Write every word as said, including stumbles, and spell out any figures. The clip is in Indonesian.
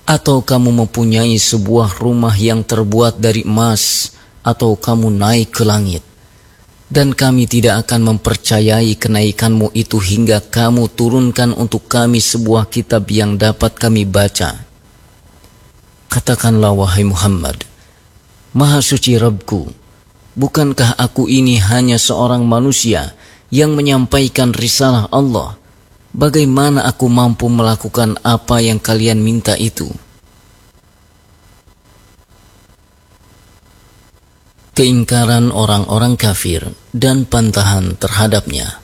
Atau kamu mempunyai sebuah rumah yang terbuat dari emas, atau kamu naik ke langit, dan kami tidak akan mempercayai kenaikanmu itu hingga kamu turunkan untuk kami sebuah kitab yang dapat kami baca. Katakanlah wahai Muhammad, Maha suci Rabbku, bukankah aku ini hanya seorang manusia yang menyampaikan risalah Allah? Bagaimana aku mampu melakukan apa yang kalian minta itu? Keingkaran orang-orang kafir dan pantahan terhadapnya.